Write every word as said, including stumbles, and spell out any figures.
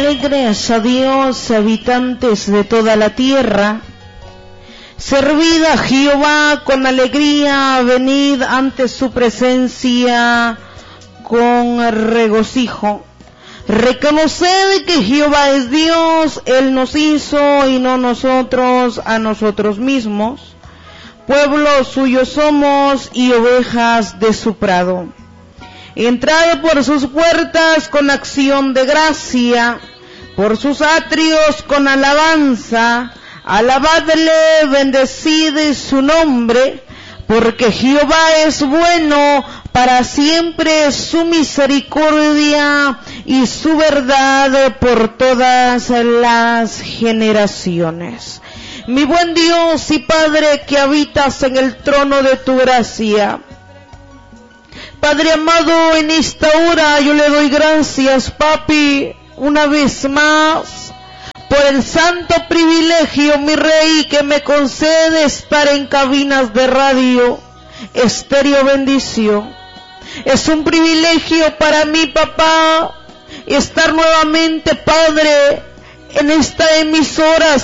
alegres a Dios, habitantes de toda la tierra. Servid a Jehová con alegría, venid ante su presencia con regocijo. Reconoced que Jehová es Dios, Él nos hizo y no nosotros a nosotros mismos. Pueblo suyo somos y ovejas de su prado. Entrad por sus puertas con acción de gracia, por sus atrios con alabanza. Alabadle, bendecid su nombre, porque Jehová es bueno, para siempre su misericordia y su verdad por todas las generaciones. Mi buen Dios y Padre que habitas en el trono de tu gracia, Padre amado, en esta hora yo le doy gracias, papi, una vez más, por el santo privilegio, mi Rey, que me concede estar en cabinas de radio Estéreo Bendición. Es un privilegio para mí, papá, estar nuevamente, Padre, en esta emisora